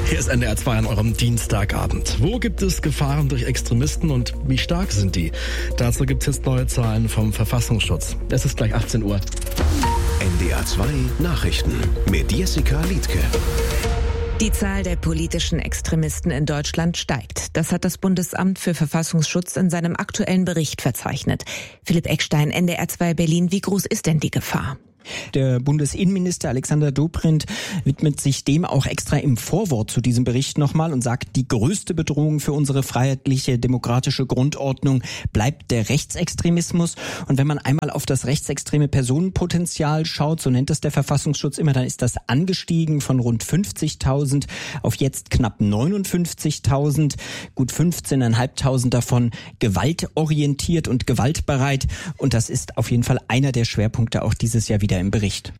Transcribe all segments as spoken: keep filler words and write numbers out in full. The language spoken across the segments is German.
Hier ist N D R zwei an eurem Dienstagabend. Wo gibt es Gefahren durch Extremisten und wie stark sind die? Dazu gibt es jetzt neue Zahlen vom Verfassungsschutz. Es ist gleich achtzehn Uhr. N D R zwei Nachrichten mit Jessica Liedtke. Die Zahl der politischen Extremisten in Deutschland steigt. Das hat das Bundesamt für Verfassungsschutz in seinem aktuellen Bericht verzeichnet. Philipp Eckstein, N D R zwei Berlin. Wie groß ist denn die Gefahr? Der Bundesinnenminister Alexander Dobrindt widmet sich dem auch extra im Vorwort zu diesem Bericht nochmal und sagt, die größte Bedrohung für unsere freiheitliche, demokratische Grundordnung bleibt der Rechtsextremismus. Und wenn man einmal auf das rechtsextreme Personenpotenzial schaut, so nennt es der Verfassungsschutz immer, dann ist das angestiegen von rund fünfzigtausend auf jetzt knapp neunundfünfzigtausend. Gut fünfzehntausendfünfhundert davon gewaltorientiert und gewaltbereit. Und das ist auf jeden Fall einer der Schwerpunkte auch dieses Jahr wieder im Bericht.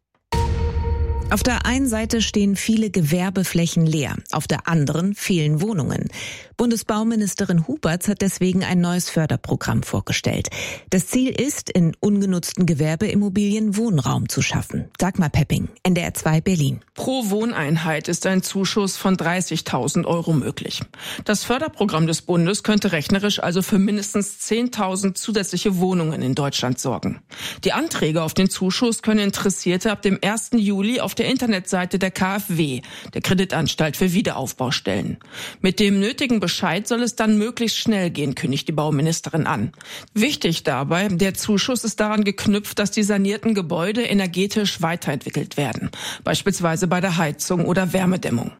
Auf der einen Seite stehen viele Gewerbeflächen leer, auf der anderen fehlen Wohnungen. Bundesbauministerin Huberts hat deswegen ein neues Förderprogramm vorgestellt. Das Ziel ist, in ungenutzten Gewerbeimmobilien Wohnraum zu schaffen. Dagmar Pepping, N D R zwei Berlin. Pro Wohneinheit ist ein Zuschuss von dreißigtausend Euro möglich. Das Förderprogramm des Bundes könnte rechnerisch also für mindestens zehntausend zusätzliche Wohnungen in Deutschland sorgen. Die Anträge auf den Zuschuss können Interessierte ab dem ersten Juli auf der Internetseite der K f W, der Kreditanstalt für Wiederaufbau, stellen. Mit dem nötigen Bescheid soll es dann möglichst schnell gehen, kündigt die Bauministerin an. Wichtig dabei, der Zuschuss ist daran geknüpft, dass die sanierten Gebäude energetisch weiterentwickelt werden, beispielsweise bei der Heizung oder Wärmedämmung.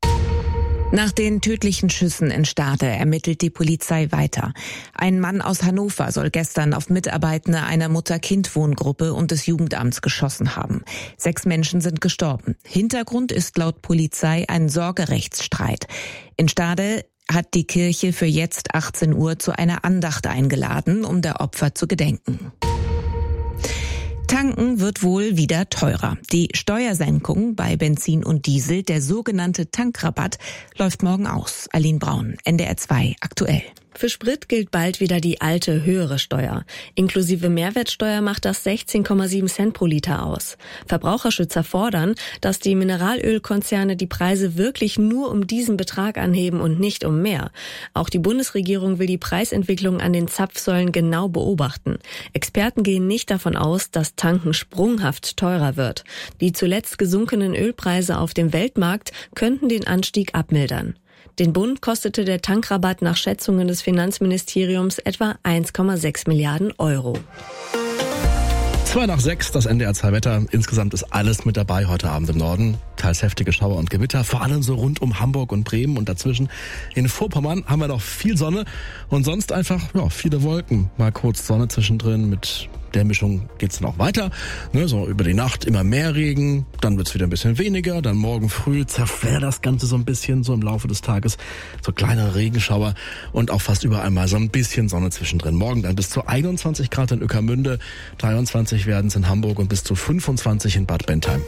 Nach den tödlichen Schüssen in Stade ermittelt die Polizei weiter. Ein Mann aus Hannover soll gestern auf Mitarbeitende einer Mutter-Kind-Wohngruppe und des Jugendamts geschossen haben. Sechs Menschen sind gestorben. Hintergrund ist laut Polizei ein Sorgerechtsstreit. In Stade hat die Kirche für jetzt achtzehn Uhr zu einer Andacht eingeladen, um der Opfer zu gedenken. Tanken wird wohl wieder teurer. Die Steuersenkung bei Benzin und Diesel, der sogenannte Tankrabatt, läuft morgen aus. Aline Braun, N D R zwei aktuell. Für Sprit gilt bald wieder die alte, höhere Steuer. Inklusive Mehrwertsteuer macht das sechzehn Komma sieben Cent pro Liter aus. Verbraucherschützer fordern, dass die Mineralölkonzerne die Preise wirklich nur um diesen Betrag anheben und nicht um mehr. Auch die Bundesregierung will die Preisentwicklung an den Zapfsäulen genau beobachten. Experten gehen nicht davon aus, dass Tanken sprunghaft teurer wird. Die zuletzt gesunkenen Ölpreise auf dem Weltmarkt könnten den Anstieg abmildern. Den Bund kostete der Tankrabatt nach Schätzungen des Finanzministeriums etwa eins Komma sechs Milliarden Euro. Zwei nach sechs, das N D R zwei Wetter. Insgesamt ist alles mit dabei heute Abend im Norden. Teils heftige Schauer und Gewitter, vor allem so rund um Hamburg und Bremen und dazwischen. In Vorpommern haben wir noch viel Sonne und sonst einfach ja, viele Wolken. Mal kurz Sonne zwischendrin, mit der Mischung geht's dann auch weiter. Ne, so über die Nacht immer mehr Regen, dann wird's wieder ein bisschen weniger, dann morgen früh zerfährt das Ganze so ein bisschen so im Laufe des Tages. So kleinere Regenschauer und auch fast überall mal so ein bisschen Sonne zwischendrin. Morgen dann bis zu einundzwanzig Grad in Ueckermünde, dreiundzwanzig werden's in Hamburg und bis zu fünfundzwanzig in Bad Bentheim.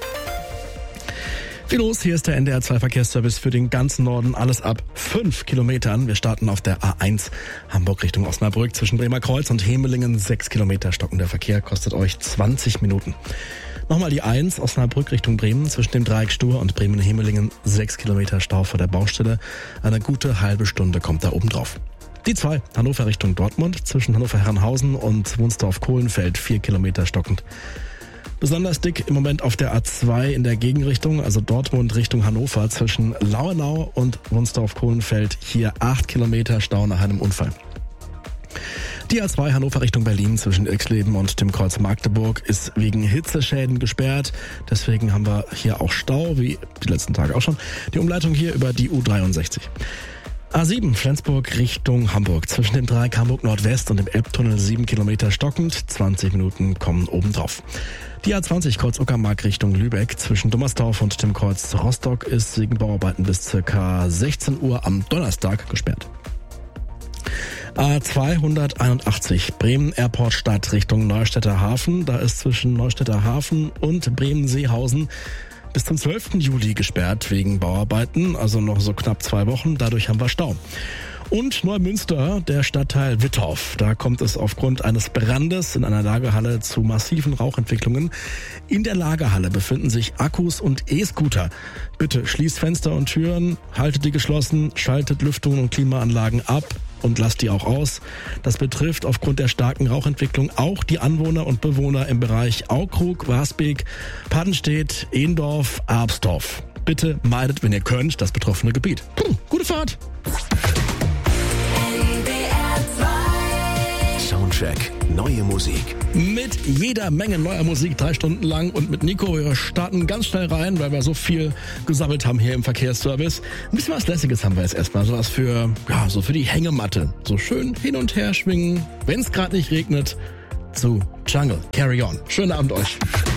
Viel los, hier ist der N D R zwei Verkehrsservice für den ganzen Norden. Alles ab fünf Kilometern. Wir starten auf der A eins Hamburg Richtung Osnabrück zwischen Bremer Kreuz und Hemelingen. Sechs Kilometer stockender Verkehr, kostet euch zwanzig Minuten. Nochmal die eins Osnabrück Richtung Bremen zwischen dem Dreieck Stur und Bremen-Hemelingen. Sechs Kilometer Stau vor der Baustelle. Eine gute halbe Stunde kommt da oben drauf. Die zwei Hannover Richtung Dortmund zwischen Hannover-Herrenhausen und Wunsdorf-Kohlenfeld. Vier Kilometer stockend. Besonders dick im Moment auf der A zwei in der Gegenrichtung, also Dortmund Richtung Hannover zwischen Lauenau und Wunsdorf-Kohlenfeld. Hier acht Kilometer Stau nach einem Unfall. Die A zwei Hannover Richtung Berlin zwischen Irxleben und dem Kreuz Magdeburg ist wegen Hitzeschäden gesperrt. Deswegen haben wir hier auch Stau, wie die letzten Tage auch schon. Die Umleitung hier über die U dreiundsechzig. A sieben Flensburg Richtung Hamburg zwischen dem Dreieck Hamburg Nordwest und dem Elbtunnel sieben Kilometer stockend. zwanzig Minuten kommen obendrauf. Die A zwanzig Kreuz Uckermark Richtung Lübeck zwischen Dummersdorf und dem Kreuz Rostock ist wegen Bauarbeiten bis ca. sechzehn Uhr am Donnerstag gesperrt. A zweihunderteinundachtzig Bremen Airport Stadt Richtung Neustädter Hafen. Da ist zwischen Neustädter Hafen und Bremen-Seehausen bis zum zwölften Juli gesperrt wegen Bauarbeiten, also noch so knapp zwei Wochen. Dadurch haben wir Stau. Und Neumünster, der Stadtteil Wittorf. Da kommt es aufgrund eines Brandes in einer Lagerhalle zu massiven Rauchentwicklungen. In der Lagerhalle befinden sich Akkus und E-Scooter. Bitte schließt Fenster und Türen, haltet die geschlossen, schaltet Lüftung und Klimaanlagen ab und lasst die auch aus. Das betrifft aufgrund der starken Rauchentwicklung auch die Anwohner und Bewohner im Bereich Aukrug, Wasbeek, Padenstedt, Ehendorf, Arbstorf. Bitte meidet, wenn ihr könnt, das betroffene Gebiet. Puh, gute Fahrt! Soundcheck, neue Musik. Mit jeder Menge neuer Musik, drei Stunden lang. Und mit Nico, wir starten ganz schnell rein, weil wir so viel gesammelt haben hier im Verkehrsservice. Ein bisschen was Lässiges haben wir jetzt erstmal. So was für, ja, so für die Hängematte. So schön hin und her schwingen, wenn es gerade nicht regnet, zu Jungle. Carry on. Schönen Abend euch.